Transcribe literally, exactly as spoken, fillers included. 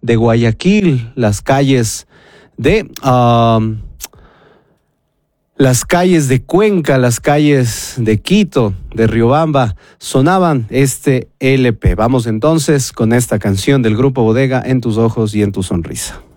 de Guayaquil, las calles de um, las calles de Cuenca, las calles de Quito, de Riobamba, sonaban este L P. Vamos entonces con esta canción del Grupo Bodega, En tus ojos y en tu sonrisa.